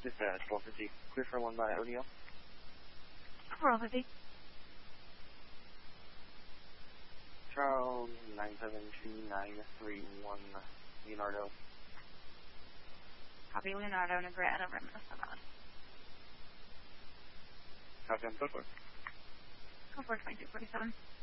Dispatch 1250. Clear for 1 by ODL. 450. Charles 972931 Leonardo. Copy Leonardo, Negrete over Minnesota. Copy on code 4. Code 4 2247.